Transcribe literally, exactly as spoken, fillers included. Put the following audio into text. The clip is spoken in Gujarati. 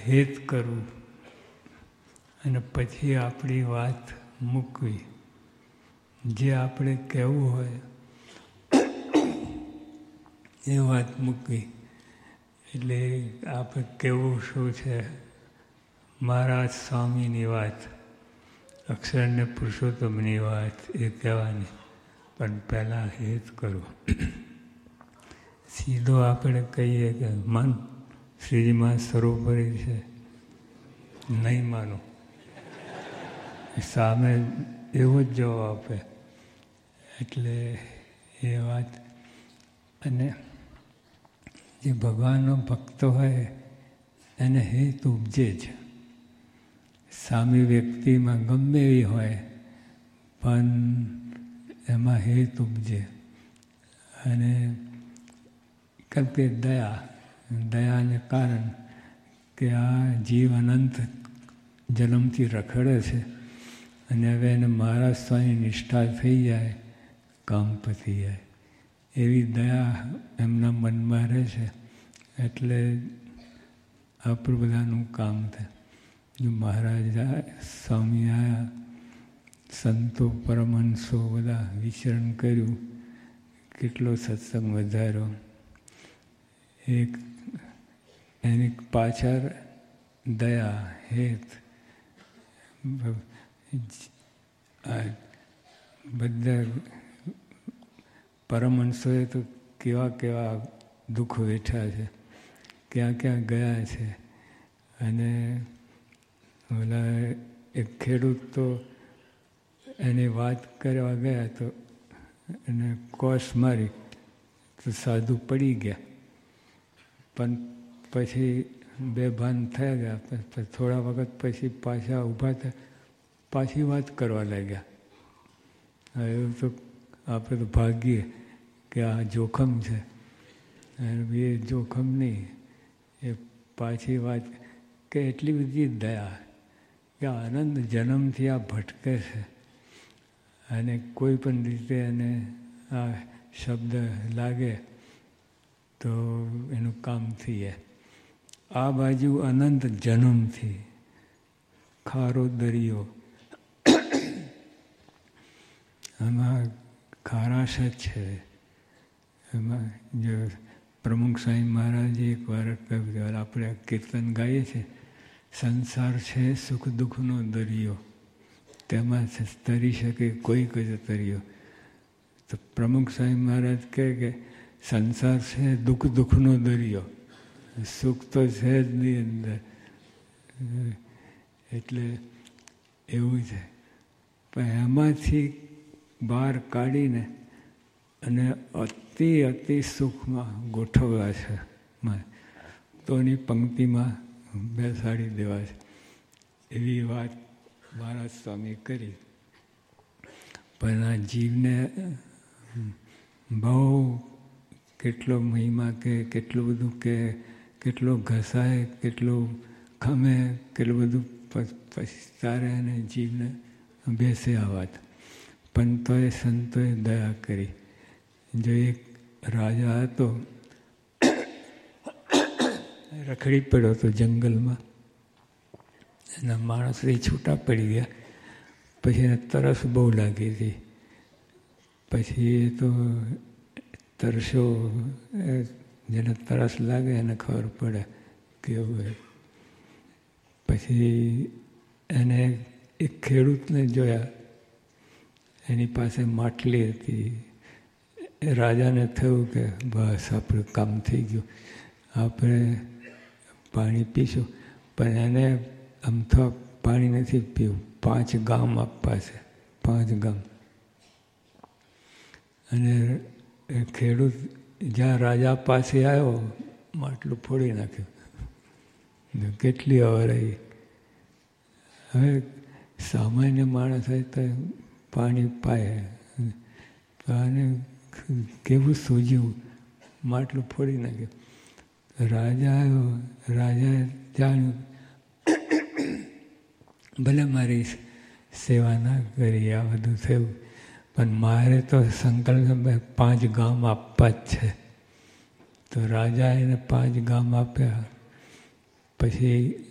હેત કરવું અને પછી આપણી વાત મૂકવી. જે આપણે કહેવું હોય એ વાત મૂકવી. એટલે આપણે કહેવું શું છે? મહારાજ સ્વામીની વાત, અક્ષરને પુરુષોત્તમની વાત એ કહેવાની, પણ પહેલાં હેત કરવું. સીધો આપણે કહીએ કે મન શ્રીજીમાં સર્વોપરી છે, નહીં માનો, સામે એવો જ જવાબ આપે. એટલે એ વાત. અને જે ભગવાનનો ભક્ત હોય એને હેત ઉપજે જ. સામી વ્યક્તિમાં ગમે એવી હોય પણ એમાં હેત ઉપજે. અને કેમ કે દયા દયાને કારણ કે આ જીવ અનંત જન્મથી રખડે છે અને હવે એને મહારાજ સ્વામી નિષ્ઠા થઈ જાય, કામ પતી જાય, એવી દયા એમના મનમાં રહે છે. એટલે આપણું બધાનું કામ થાય. જો મહારાજ સ્વામી આવ્યા, સંતો પરમહંસો બધા વિચરણ કર્યું, કેટલો સત્સંગ વધાર્યો. એક એની પાછળ દયા, હેત, બધા પરમહંસોએ તો કેવા કેવા દુઃખ વેઠા છે, ક્યાં ક્યાં ગયા છે. અને ઓલા એક ખેડૂત તો એની વાત કરવા ગયા તો એને કોસ મારી તો સાધુ પડી ગયા. પણ પછી બેભાન થઈ ગયા. પછી થોડા વખત પછી પાછા ઊભા થયા, પાછી વાત કરવા લાગ્યા. એવું તો આપણે તો ભાગીએ કે આ જોખમ છે. એ જોખમ નહીં, એ પાછી વાત કે એટલી બધી દયા કે આનંદ જન્મથી આ ભટકે છે અને કોઈ પણ રીતે એને આ શબ્દ લાગે તો એનું કામ થઈ જાય. આ બાજુ અનંત જન્મથી ખારો દરિયો, એમાં ખારાશ જ છે. એમાં જો પ્રમુખ સ્વામી મહારાજે એક વાર કહ્યું, આપણે કીર્તન ગાઈએ છીએ, સંસાર છે સુખ દુઃખનો દરિયો, તેમાં તરી શકે કોઈક જ તર્યો. તો પ્રમુખ સ્વામી મહારાજ કહે કે સંસાર છે દુઃખ દુઃખનો દરિયો, સુખ તો છે જ નહીં અંદર. એટલે એવું છે. પણ એમાંથી બહાર કાઢીને અને અતિ અતિ સુખમાં ગોઠવવા છે. તો એની પંક્તિમાં બેસાડી દેવા છે. એવી વાત મહારાજ સ્વામી કરી. પણ આ જીવને બહુ કેટલો મહિમા કે કેટલું બધું કે કેટલો ઘસાય, કેટલું ખમે, કેટલું બધું પછતારે અને જીવને બેસે આ વાત. પણ તોય સંતોએ દયા કરી. જો એક રાજા હતો, રખડી પડ્યો હતો જંગલમાં, એના માણસ એ છૂટા પડી ગયા. પછી એને તરસ બહુ લાગી હતી. પછી એ તો તરસ્યો, જેને તરસ લાગે એને ખબર પડે કેવું હોય. પછી એને એક ખેડૂતને જોયા, એની પાસે માટલી હતી. રાજાને થયું કે બસ આપણું કામ થઈ ગયું, આપણે પાણી પીશું. પણ એને આમ તો પાણી નથી પીવું, પાંચ ગામ આપવા છે, પાંચ ગામ. અને એ ખેડૂત જ્યાં રાજા પાસે આવ્યો, માટલું ફોડી નાખ્યું. કેટલી અવરાઈ. હવે સામાન્ય માણસ હોય તો પાણી પાય, આને કેવું સૂજ્યું, માટલું ફોડી નાખ્યું. રાજા આવ્યો, રાજાએ જાણ્યું ભલે મારી સેવા ના કરી, આ બધું થયું, પણ મારે તો સંકલ્પ પાંચ ગામ આપવા જ છે. તો રાજા એને પાંચ ગામ આપ્યા. પછી